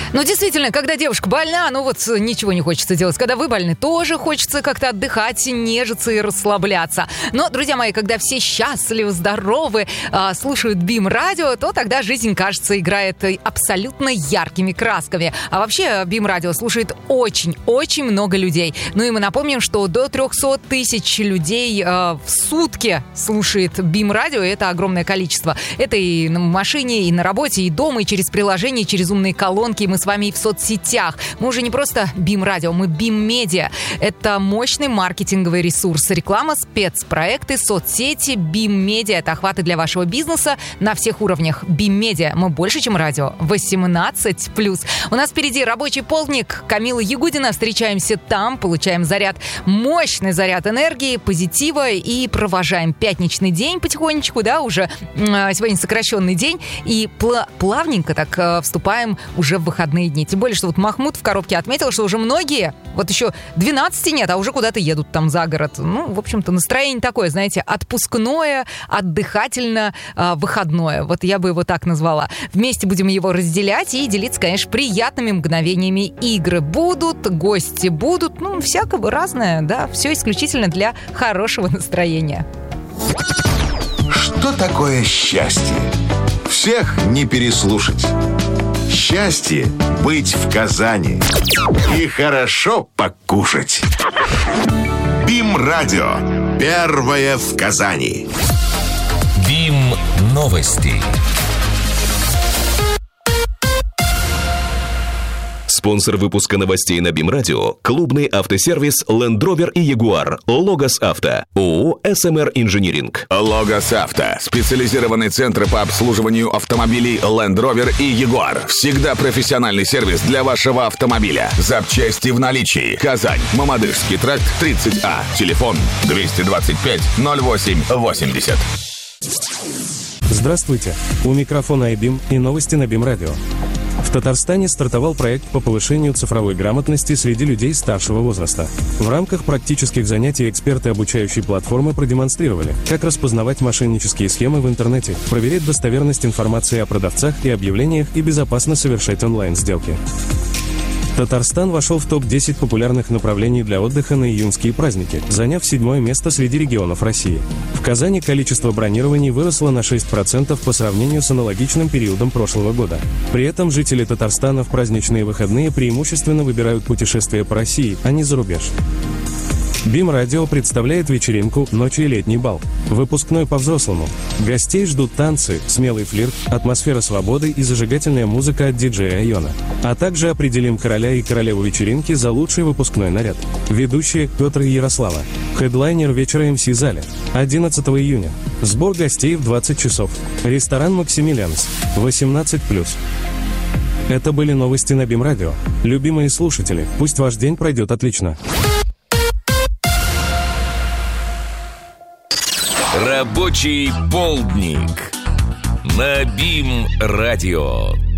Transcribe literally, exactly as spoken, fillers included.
Ну, действительно, когда девушка больна, ну вот ничего не хочется делать. Когда вы больны, тоже хочется как-то отдыхать, нежиться и расслабляться. Но, друзья мои, когда все счастливы, здоровы, э, слушают БИМ-радио, то тогда жизнь, кажется, играет абсолютно яркими красками. А вообще БИМ-радио слушает очень-очень много людей. Ну и мы напомним, что до триста тысяч людей э, в сутки слушает БИМ-радио. Это огромное количество. Это и на машине, и на работе, и дома, и через приложение, и через умные колонки. Мы с вами и в соцсетях. Мы уже не просто БИМ-радио, мы БИМ-медиа. Это мощный маркетинговый ресурс. Реклама, спецпроекты, соцсети. БИМ-медиа — это охваты для вашего бизнеса на всех уровнях. БИМ-медиа. Мы больше, чем радио. восемнадцать плюс. У нас впереди рабочий полдник. Камила Ягудина. Встречаемся там, получаем заряд, мощный заряд энергии, позитива и провожаем пятничный день потихонечку, да, уже сегодня сокращенный день. И пла- плавненько так э, вступаем уже в выходные дни. Тем более, что вот Махмуд в коробке отметил, что уже многие, вот еще двенадцати нет, а уже куда-то едут там за город. Ну, в общем-то, настроение такое, знаете, отпускное, отдыхательно, э, выходное. Вот я бы его так назвала. Вместе будем его разделять и делиться, конечно, приятными мгновениями. Игры будут, гости будут, ну, всякого разное, да, все исключительно для хорошего настроения. Что такое счастье? Всех не переслушать. Счастье — быть в Казани и хорошо покушать. БИМ-радио. Первое в Казани. БИМ-новости. Спонсор выпуска новостей на БИМ-радио – клубный автосервис Land Rover и Jaguar. Логос Авто. ООО эс эм эр Инжиниринг. Логос Авто. Специализированный центр по обслуживанию автомобилей Land Rover и Jaguar. Всегда профессиональный сервис для вашего автомобиля. Запчасти в наличии. Казань. Мамадышский тракт, тридцать А. Телефон двести двадцать пять ноль восемь восемьдесят. Здравствуйте. У микрофона айбим и новости на БИМ-радио. В Татарстане стартовал проект по повышению цифровой грамотности среди людей старшего возраста. В рамках практических занятий эксперты обучающей платформы продемонстрировали, как распознавать мошеннические схемы в интернете, проверять достоверность информации о продавцах и объявлениях и безопасно совершать онлайн-сделки. Татарстан вошел в топ десять популярных направлений для отдыха на июньские праздники, заняв седьмое место среди регионов России. В Казани количество бронирований выросло на шесть процентов по сравнению с аналогичным периодом прошлого года. При этом жители Татарстана в праздничные выходные преимущественно выбирают путешествия по России, а не за рубеж. БИМ-радио представляет вечеринку «Ночи и летний бал». Выпускной по-взрослому. Гостей ждут танцы, смелый флирт, атмосфера свободы и зажигательная музыка от диджея Айона. А также определим короля и королеву вечеринки за лучший выпускной наряд. Ведущие Петр и Ярослава. Хедлайнер вечера эм си Зале. одиннадцатого июня. Сбор гостей в двадцать часов. Ресторан «Максимилианс». восемнадцать плюс. Это были новости на БИМ-радио. Любимые слушатели, пусть ваш день пройдет отлично. Рабочий полдник на БИМ-радио.